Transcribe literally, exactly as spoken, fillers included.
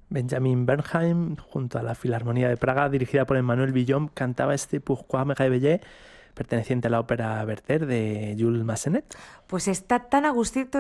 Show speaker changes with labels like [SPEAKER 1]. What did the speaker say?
[SPEAKER 1] Benjamin Bernheim, junto a la Filarmonía de Praga, dirigida por Emmanuel Villon, cantaba este Pourquoi me réveiller, perteneciente a la ópera Werther de Jules Massenet.
[SPEAKER 2] Pues está tan a gustito